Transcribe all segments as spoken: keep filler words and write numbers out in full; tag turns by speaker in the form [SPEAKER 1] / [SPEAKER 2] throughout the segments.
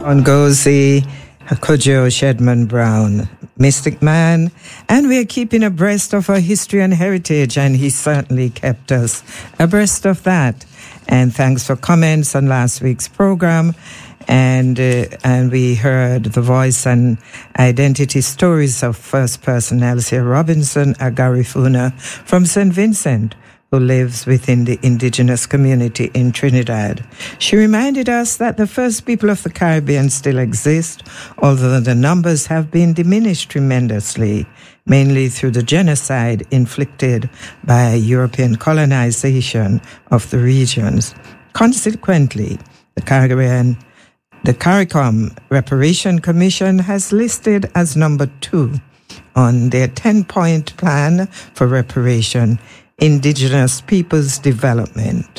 [SPEAKER 1] Ngozi Kodjo Shedman Brown, Mystic Man, and we are keeping abreast of our history and heritage, and he certainly kept us abreast of that. And thanks for comments on last week's program. And uh, and we heard the voice and identity stories of first person Elsie Robinson Agarifuna from Saint Vincent, who lives within the indigenous community in Trinidad. She reminded us that the first people of the Caribbean still exist, although the numbers have been diminished tremendously, mainly through the genocide inflicted by European colonization of the regions. Consequently, the Caribbean The CARICOM Reparation Commission has listed as number two on their ten-point plan for reparation, Indigenous Peoples Development.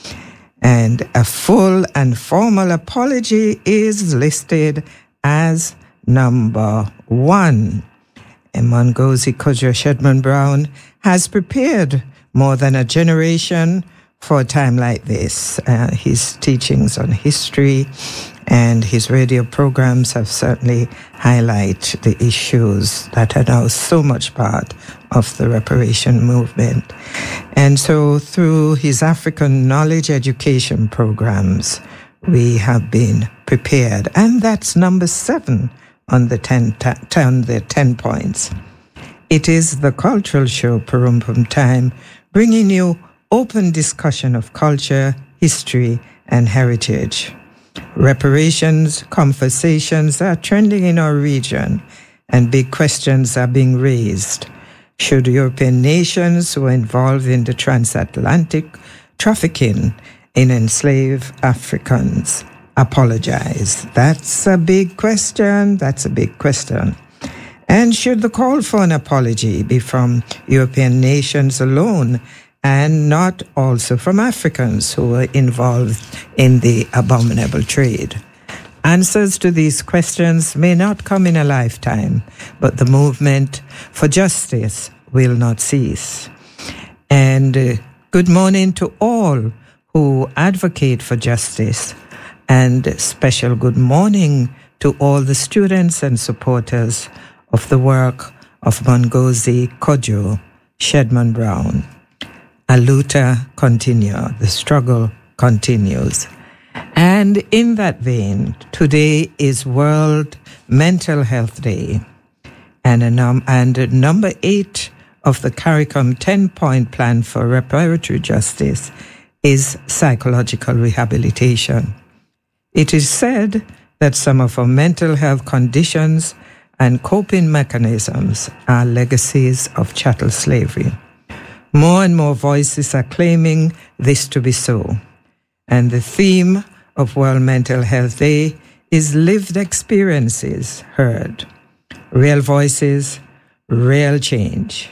[SPEAKER 1] And a full and formal apology is listed as number one. And Ngozi Kodjo Shedman Brown has prepared more than a generation for a time like this. Uh, his teachings on history and his radio programs have certainly highlighted the issues that are now so much part of the reparation movement. And so through his African knowledge education programs, we have been prepared. And that's number seven on the ten, t- on the ten points. It is the cultural show, Purumpum Time, bringing you open discussion of culture, history, and heritage. Reparations, conversations are trending in our region, and big questions are being raised. Should European nations who are involved in the transatlantic trafficking in enslaved Africans apologize? That's a big question. That's a big question. And should the call for an apology be from European nations alone and not also from Africans who are involved in the abominable trade? Answers to these questions may not come in a lifetime, but the movement for justice will not cease. And uh, good morning to all who advocate for justice, and special good morning to all the students and supporters of the work of Ngozi Kodjo Shedman Brown. Aluta continua, the struggle continues. And in that vein, today is World Mental Health Day. And, a num- and a number eight of the CARICOM ten-point plan for reparatory justice is psychological rehabilitation. It is said that some of our mental health conditions and coping mechanisms are legacies of chattel slavery. More and more voices are claiming this to be so. And the theme of World Mental Health Day is lived experiences heard. Real voices, real change.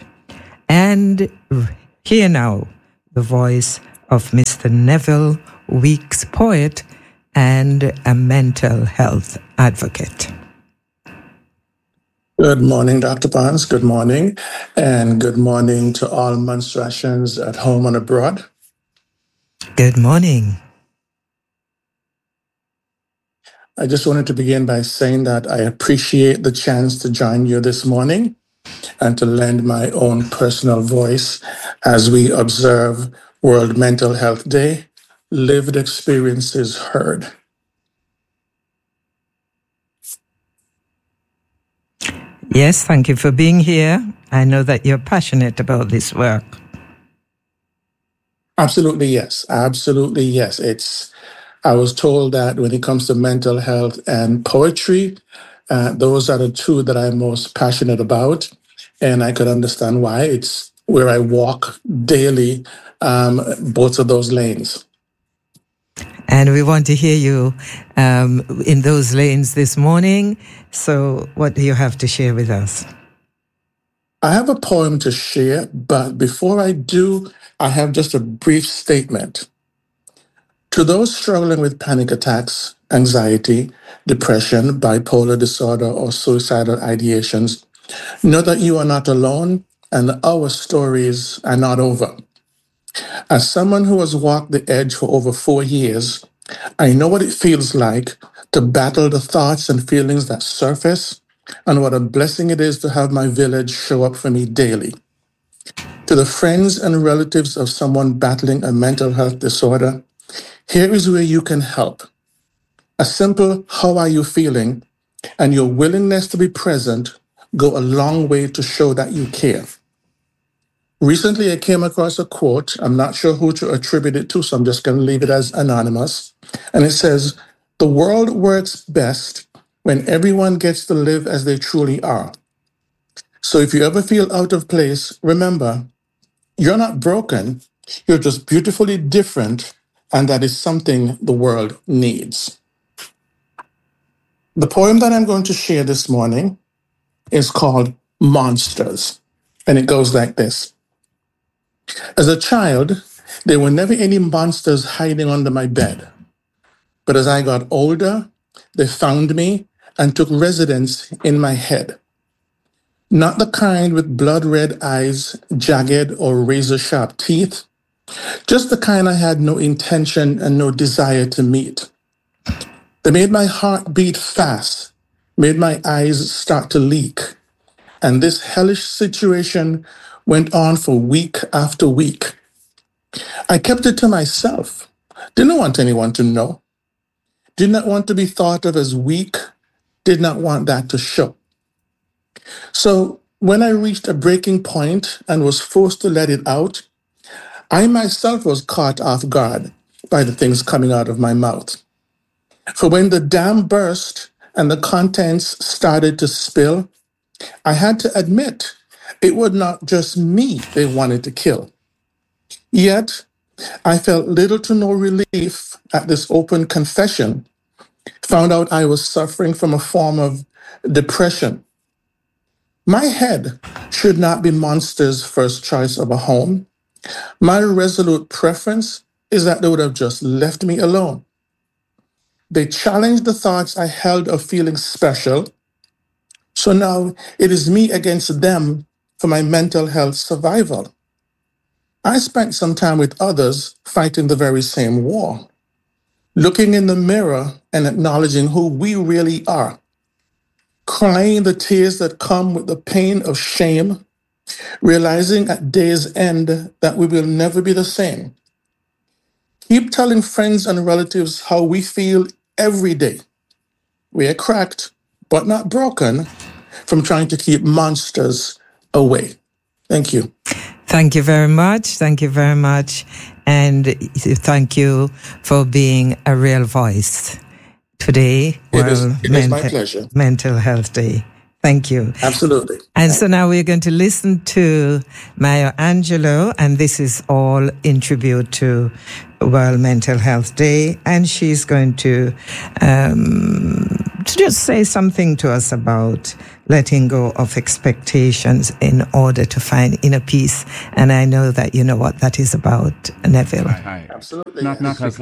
[SPEAKER 1] And here now, the voice of Mister Neville Weeks, poet and a mental health advocate.
[SPEAKER 2] Good morning, Doctor Barnes. Good morning. And good morning to all Monstrasians at home and abroad.
[SPEAKER 1] Good morning.
[SPEAKER 2] I just wanted to begin by saying that I appreciate the chance to join you this morning and to lend my own personal voice as we observe World Mental Health Day, lived experiences heard.
[SPEAKER 1] Yes, thank you for being here. I know that you're passionate about this work.
[SPEAKER 2] Absolutely, yes. Absolutely, yes. It's. I was told that when it comes to mental health and poetry, uh, those are the two that I'm most passionate about. And I could understand why. It's where I walk daily, um, both of those lanes.
[SPEAKER 1] And we want to hear you um, in those lanes this morning. So what do you have to share with us?
[SPEAKER 2] I have a poem to share, but before I do, I have just a brief statement. To those struggling with panic attacks, anxiety, depression, bipolar disorder, or suicidal ideations, know that you are not alone and our stories are not over. As someone who has walked the edge for over four years, I know what it feels like to battle the thoughts and feelings that surface, and what a blessing it is to have my village show up for me daily. To the friends and relatives of someone battling a mental health disorder, here is where you can help. A simple "how are you feeling" and your willingness to be present go a long way to show that you care. Recently, I came across a quote. I'm not sure who to attribute it to, so I'm just going to leave it as anonymous. And it says, "The world works best when everyone gets to live as they truly are. So if you ever feel out of place, remember, you're not broken. You're just beautifully different, and that is something the world needs." The poem that I'm going to share this morning is called Monsters, and it goes like this. As a child, there were never any monsters hiding under my bed. But as I got older, they found me and took residence in my head. Not the kind with blood-red eyes, jagged or razor-sharp teeth, just the kind I had no intention and no desire to meet. They made my heart beat fast, made my eyes start to leak. And this hellish situation went on for week after week. I kept it to myself. Didn't want anyone to know. Did not want to be thought of as weak. Did not want that to show. So when I reached a breaking point and was forced to let it out, I myself was caught off guard by the things coming out of my mouth. For when the dam burst and the contents started to spill, I had to admit it was not just me they wanted to kill. Yet, I felt little to no relief at this open confession, found out I was suffering from a form of depression. My head should not be monsters' first choice of a home. My resolute preference is that they would have just left me alone. They challenged the thoughts I held of feeling special, so now it is me against them for my mental health survival. I spent some time with others fighting the very same war, looking in the mirror and acknowledging who we really are, crying the tears that come with the pain of shame, realizing at day's end that we will never be the same. Keep telling friends and relatives how we feel every day. We are cracked, but not broken, from trying to keep monsters away. Thank you.
[SPEAKER 1] Thank you very much. Thank you very much. And thank you for being a real voice today.
[SPEAKER 2] It, well, is, it mental, is my pleasure.
[SPEAKER 1] Mental Health Day. Thank you.
[SPEAKER 2] Absolutely.
[SPEAKER 1] And so now we're going to listen to Maya Angelou, and this is all in tribute to World Mental Health Day. And she's going to, um, to just say something to us about letting go of expectations in order to find inner peace. And I know that you know what that is about, Neville.
[SPEAKER 3] Hi, hi.
[SPEAKER 2] Absolutely.
[SPEAKER 3] Not, not because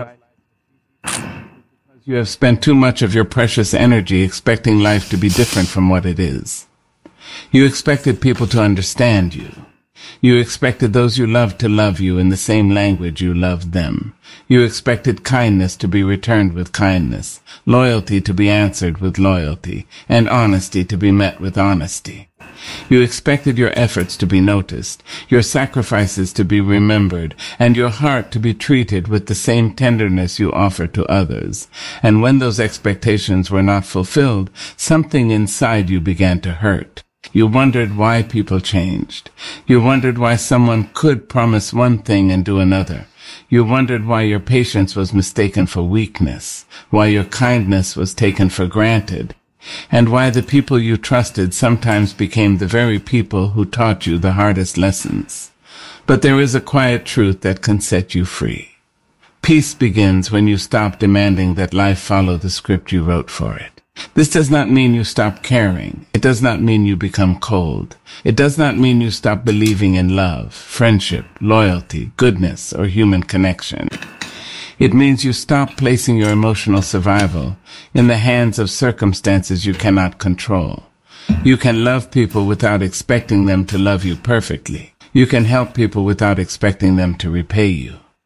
[SPEAKER 3] you have spent too much of your precious energy expecting life to be different from what it is. You expected people to understand you. You expected those you loved to love you in the same language you loved them. You expected kindness to be returned with kindness, loyalty to be answered with loyalty, and honesty to be met with honesty. You expected your efforts to be noticed, your sacrifices to be remembered, and your heart to be treated with the same tenderness you offer to others. And when those expectations were not fulfilled, something inside you began to hurt. You wondered why people changed. You wondered why someone could promise one thing and do another. You wondered why your patience was mistaken for weakness, why your kindness was taken for granted, and why the people you trusted sometimes became the very people who taught you the hardest lessons. But there is a quiet truth that can set you free. Peace begins when you stop demanding that life follow the script you wrote for it. This does not mean you stop caring. It does not mean you become cold. It does not mean you stop believing in love, friendship, loyalty, goodness, or human connection. It means you stop placing your emotional survival in the hands of circumstances you cannot control. You can love people without expecting them to love you perfectly. You can help people without expecting them to repay you.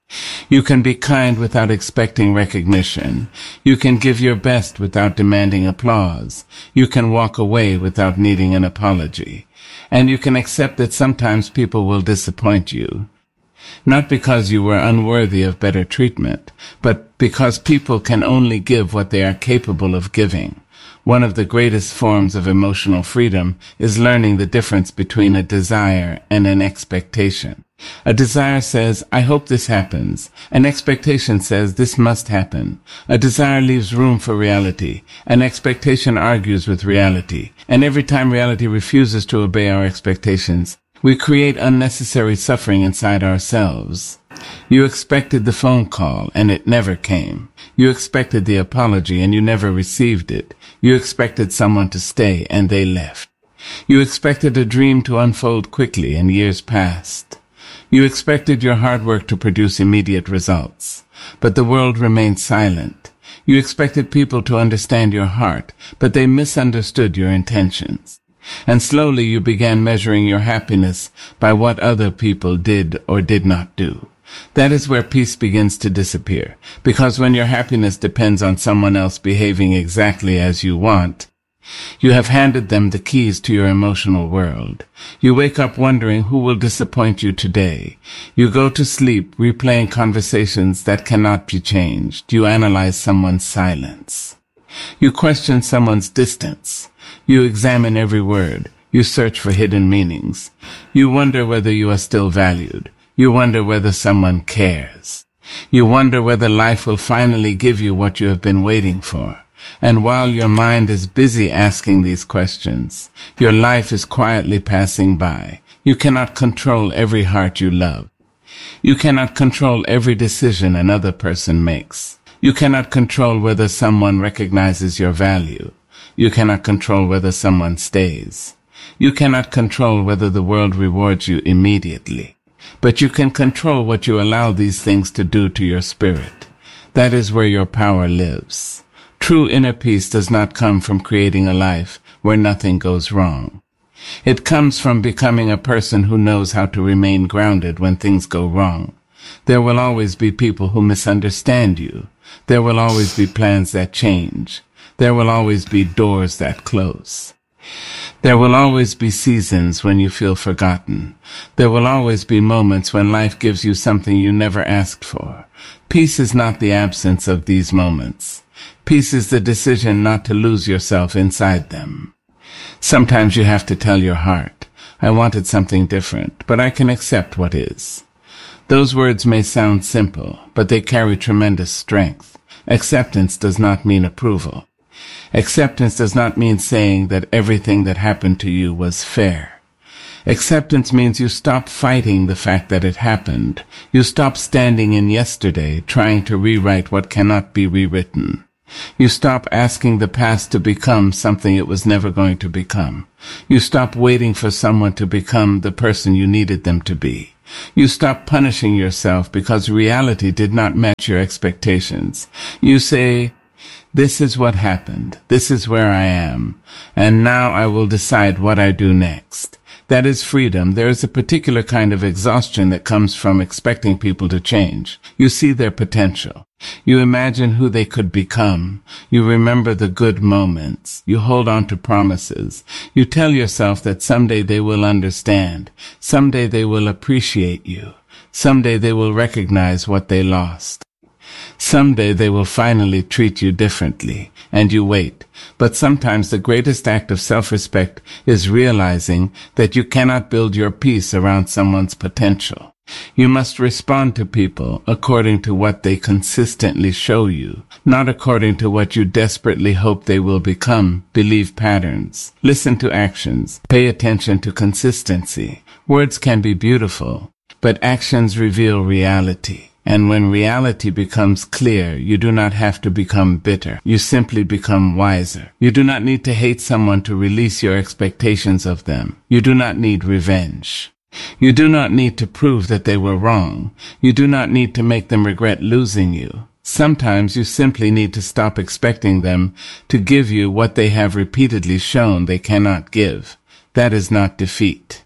[SPEAKER 3] You can be kind without expecting recognition. You can give your best without demanding applause. You can walk away without needing an apology. And you can accept that sometimes people will disappoint you. Not because you were unworthy of better treatment, but because people can only give what they are capable of giving. One of the greatest forms of emotional freedom is learning the difference between a desire and an expectation. A desire says, I hope this happens. An expectation says, this must happen. A desire leaves room for reality. An expectation argues with reality. And every time reality refuses to obey our expectations, we create unnecessary suffering inside ourselves. You expected the phone call, and it never came. You expected the apology, and you never received it. You expected someone to stay, and they left. You expected a dream to unfold quickly, and years passed. You expected your hard work to produce immediate results, but the world remained silent. You expected people to understand your heart, but they misunderstood your intentions. And slowly you began measuring your happiness by what other people did or did not do. That is where peace begins to disappear, because when your happiness depends on someone else behaving exactly as you want, you have handed them the keys to your emotional world. You wake up wondering who will disappoint you today. You go to sleep replaying conversations that cannot be changed. You analyze someone's silence. You question someone's distance. You examine every word. You search for hidden meanings. You wonder whether you are still valued. You wonder whether someone cares. You wonder whether life will finally give you what you have been waiting for. And while your mind is busy asking these questions, your life is quietly passing by. You cannot control every heart you love. You cannot control every decision another person makes. You cannot control whether someone recognizes your value. You cannot control whether someone stays. You cannot control whether the world rewards you immediately. But you can control what you allow these things to do to your spirit. That is where your power lives. True inner peace does not come from creating a life where nothing goes wrong. It comes from becoming a person who knows how to remain grounded when things go wrong. There will always be people who misunderstand you. There will always be plans that change. There will always be doors that close. There will always be seasons when you feel forgotten. There will always be moments when life gives you something you never asked for. Peace is not the absence of these moments. Peace is the decision not to lose yourself inside them. Sometimes you have to tell your heart, I wanted something different, but I can accept what is. Those words may sound simple, but they carry tremendous strength. Acceptance does not mean approval. Acceptance does not mean saying that everything that happened to you was fair. Acceptance means you stop fighting the fact that it happened. You stop standing in yesterday trying to rewrite what cannot be rewritten. You stop asking the past to become something it was never going to become. You stop waiting for someone to become the person you needed them to be. You stop punishing yourself because reality did not match your expectations. You say, this is what happened. This is where I am. And now I will decide what I do next. That is freedom. There is a particular kind of exhaustion that comes from expecting people to change. You see their potential. You imagine who they could become. You remember the good moments. You hold on to promises. You tell yourself that someday they will understand. Someday they will appreciate you. Someday they will recognize what they lost. Someday they will finally treat you differently, and you wait. But sometimes the greatest act of self-respect is realizing that you cannot build your peace around someone's potential. You must respond to people according to what they consistently show you, not according to what you desperately hope they will become. Believe patterns. Listen to actions. Pay attention to consistency. Words can be beautiful, but actions reveal reality. And when reality becomes clear, you do not have to become bitter. You simply become wiser. You do not need to hate someone to release your expectations of them. You do not need revenge. You do not need to prove that they were wrong. You do not need to make them regret losing you. Sometimes you simply need to stop expecting them to give you what they have repeatedly shown they cannot give. That is not defeat.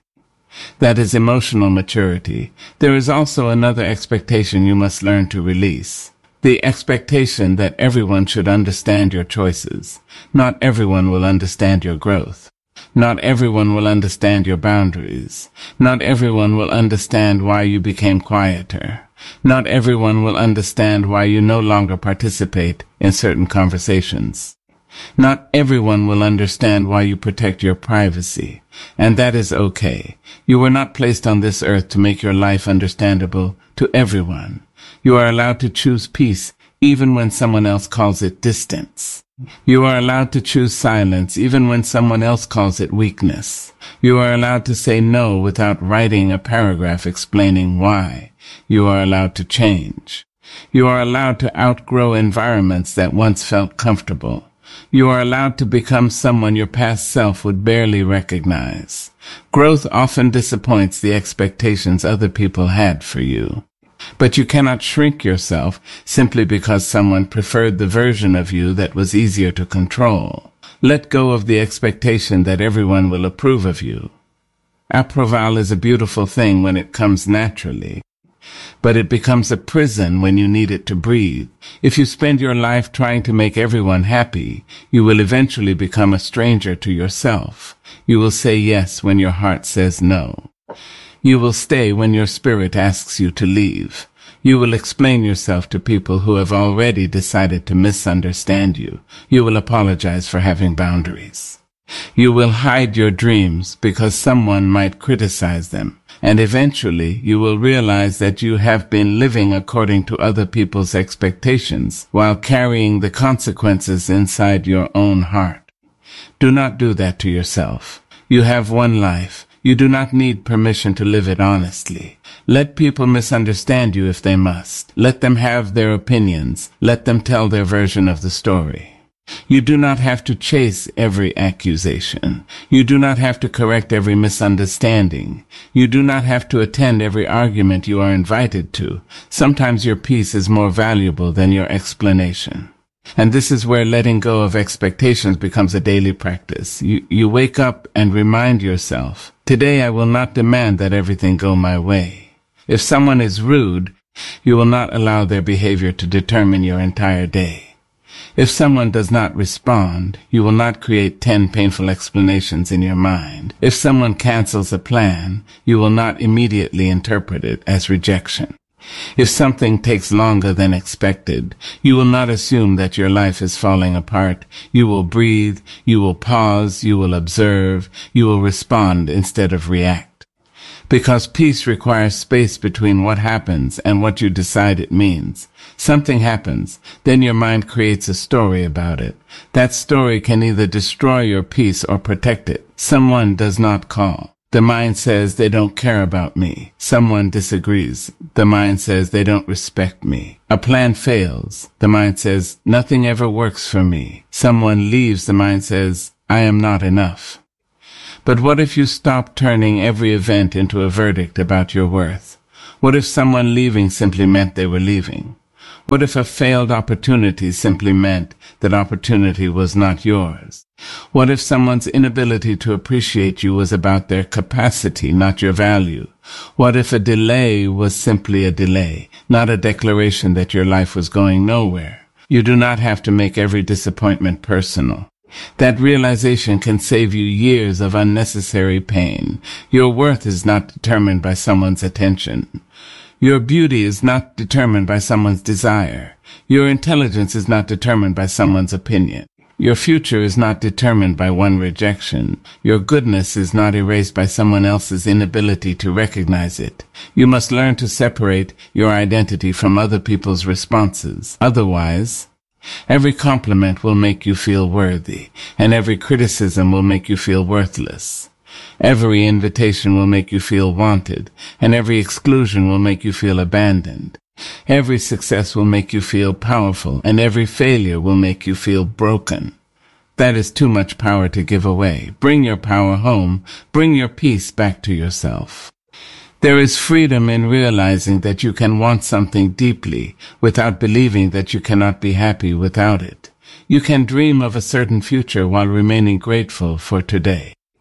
[SPEAKER 3] That is emotional maturity. There is also another expectation you must learn to release. The expectation that everyone should understand your choices. Not everyone will understand your growth. Not everyone will understand your boundaries. Not everyone will understand why you became quieter. Not everyone will understand why you no longer participate in certain conversations. Not everyone will understand why you protect your privacy, and that is okay. You were not placed on this earth to make your life understandable to everyone. You are allowed to choose peace even when someone else calls it distance. You are allowed to choose silence even when someone else calls it weakness. You are allowed to say no without writing a paragraph explaining why. You are allowed to change. You are allowed to outgrow environments that once felt comfortable. You are allowed to become someone your past self would barely recognize. Growth often disappoints the expectations other people had for you. But you cannot shrink yourself simply because someone preferred the version of you that was easier to control. Let go of the expectation that everyone will approve of you. Approval is a beautiful thing when it comes naturally, but it becomes a prison when you need it to breathe. If you spend your life trying to make everyone happy, you will eventually become a stranger to yourself. You will say yes when your heart says no. You will stay when your spirit asks you to leave. You will explain yourself to people who have already decided to misunderstand you. You will apologize for having boundaries. You will hide your dreams because someone might criticize them. And eventually you will realize that you have been living according to other people's expectations while carrying the consequences inside your own heart. Do not do that to yourself. You have one life. You do not need permission to live it honestly. Let people misunderstand you if they must. Let them have their opinions. Let them tell their version of the story. You do not have to chase every accusation. You do not have to correct every misunderstanding. You do not have to attend every argument you are invited to. Sometimes your peace is more valuable than your explanation. And this is where letting go of expectations becomes a daily practice. You, you wake up and remind yourself, today I will not demand that everything go my way. If someone is rude, you will not allow their behavior to determine your entire day. If someone does not respond, you will not create ten painful explanations in your mind. If someone cancels a plan, you will not immediately interpret it as rejection. If something takes longer than expected, you will not assume that your life is falling apart. You will breathe, you will pause, you will observe, you will respond instead of react. Because peace requires space between what happens and what you decide it means. Something happens, then your mind creates a story about it. That story can either destroy your peace or protect it. Someone does not call. The mind says they don't care about me. Someone disagrees. The mind says they don't respect me. A plan fails. The mind says nothing ever works for me. Someone leaves. The mind says I am not enough. But what if you stop turning every event into a verdict about your worth? What if someone leaving simply meant they were leaving? What if a failed opportunity simply meant that opportunity was not yours? What if someone's inability to appreciate you was about their capacity, not your value? What if a delay was simply a delay, not a declaration that your life was going nowhere? You do not have to make every disappointment personal. That realization can save you years of unnecessary pain. Your worth is not determined by someone's attention. Your beauty is not determined by someone's desire. Your intelligence is not determined by someone's opinion. Your future is not determined by one rejection. Your goodness is not erased by someone else's inability to recognize it. You must learn to separate your identity from other people's responses. Otherwise, every compliment will make you feel worthy, and every criticism will make you feel worthless. Every invitation will make you feel wanted, and every exclusion will make you feel abandoned. Every success will make you feel powerful, and every failure will make you feel broken. That is too much power to give away. Bring your power home. Bring your peace back to yourself. There is freedom in realizing that you can want something deeply without believing that you cannot be happy without it. You can dream of a certain future while remaining grateful for today.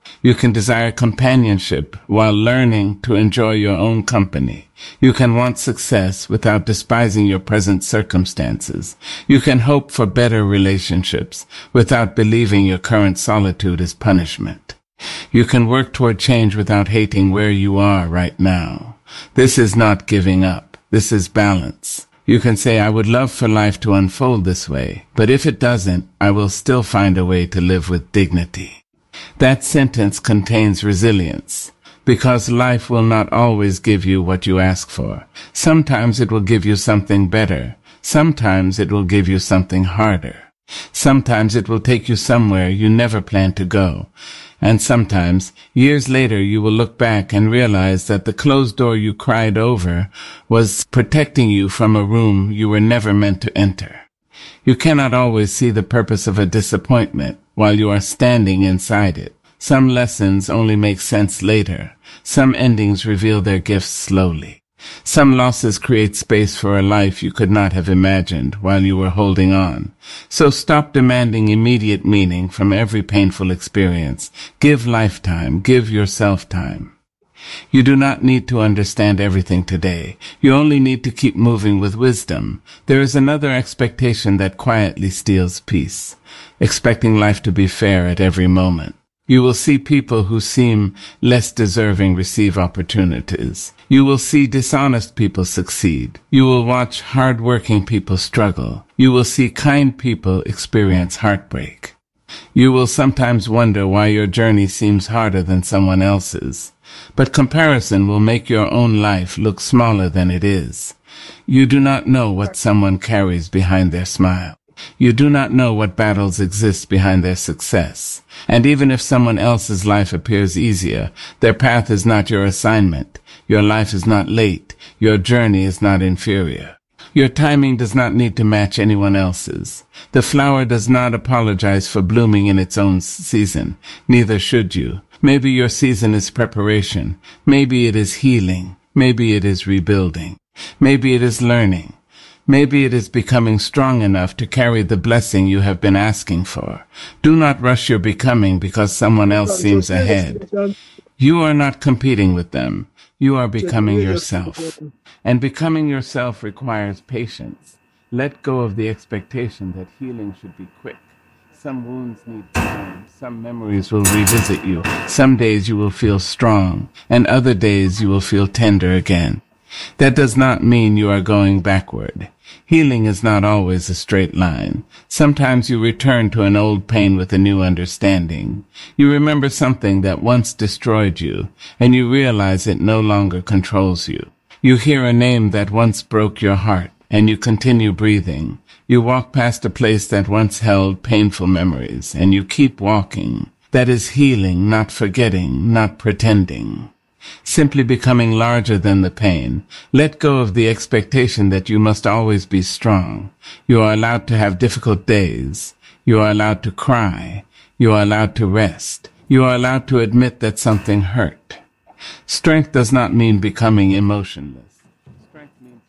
[SPEAKER 3] You can desire companionship while learning to enjoy your own company. You can want success without despising your present circumstances. You can hope for better relationships without believing your current solitude is punishment. You can work toward change without hating where you are right now. This is not giving up. This is balance. You can say, I would love for life to unfold this way, but if it doesn't, I will still find a way to live with dignity. That sentence contains resilience, because life will not always give you what you ask for. Sometimes it will give you something better. Sometimes it will give you something harder. Sometimes it will take you somewhere you never planned to go. And sometimes, years later, you will look back and realize that the closed door you cried over was protecting you from a room you were never meant to enter. You cannot always see the purpose of a disappointment while you are standing inside it. Some lessons only make sense later. Some endings reveal their gifts slowly. Some losses create space for a life you could not have imagined while you were holding on. So stop demanding immediate meaning from every painful experience. Give life time. Give yourself time. You do not need to understand everything today. You only need to keep moving with wisdom. There is another expectation that quietly steals peace, expecting life to be fair at every moment. You will see people who seem less deserving receive opportunities. You will see dishonest people succeed. You will watch hard-working people struggle. You will see kind people experience heartbreak. You will sometimes wonder why your journey seems harder than someone else's. But comparison will make your own life look smaller than it is. You do not know what someone carries behind their smile. You do not know what battles exist behind their success. And even if someone else's life appears easier, their path is not your assignment. Your life is not late. Your journey is not inferior. Your timing does not need to match anyone else's. The flower does not apologize for blooming in its own season. Neither should you. Maybe your season is preparation. Maybe it is healing. Maybe it is rebuilding. Maybe it is learning. Maybe it is becoming strong enough to carry the blessing you have been asking for. Do not rush your becoming because someone else seems ahead. You are not competing with them. You are becoming yourself. And becoming yourself requires patience. Let go of the expectation that healing should be quick. Some wounds need time. Some memories will revisit you. Some days you will feel strong, and other days you will feel tender again. That does not mean you are going backward. Healing is not always a straight line. Sometimes you return to an old pain with a new understanding. You remember something that once destroyed you, and you realize it no longer controls you. You hear a name that once broke your heart, and you continue breathing. You walk past a place that once held painful memories, and you keep walking. That is healing, not forgetting, not pretending. Simply becoming larger than the pain. Let go of the expectation that you must always be strong. You are allowed to have difficult days. You are allowed to cry. You are allowed to rest. You are allowed to admit that something hurt. Strength does not mean becoming emotionless. Strength means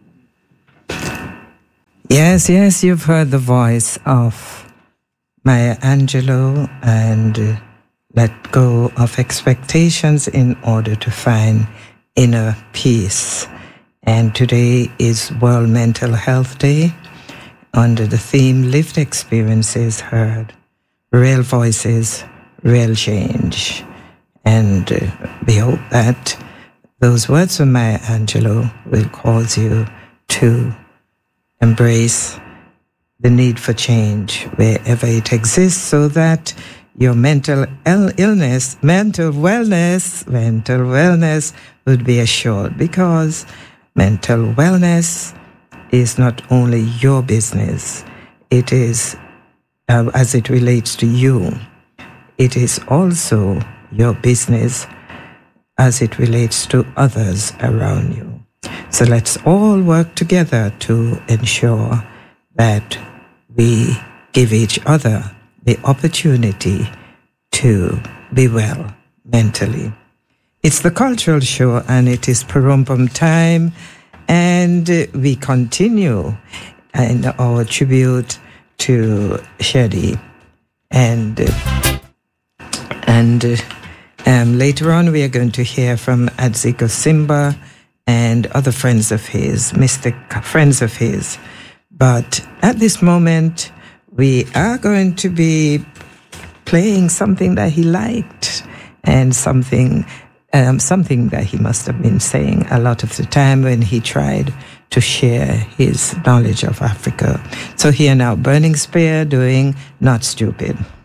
[SPEAKER 3] feeling.
[SPEAKER 1] Yes, yes, you've heard the voice of Maya Angelou, and uh, let go of expectations in order to find inner peace. And today is World Mental Health Day under the theme Lived Experiences Heard, Real Voices, Real Change. And uh, we hope that those words from Maya Angelou will cause you to embrace the need for change wherever it exists, so that your mental illness, mental wellness, mental wellness would be assured, because mental wellness is not only your business, it is, uh, as it relates to you, it is also your business as it relates to others around you. So let's all work together to ensure that we give each other the opportunity to be well mentally. It's the Cultural Show, and it is Parumpum time, and we continue in our tribute to Shedi. And And uh, um, later on, we are going to hear from Adziko Simba and other friends of his, mystic friends of his. But at this moment, we are going to be playing something that he liked and something um, something that he must have been saying a lot of the time when he tried to share his knowledge of Africa. So here now, Burning Spear doing Not Stupid.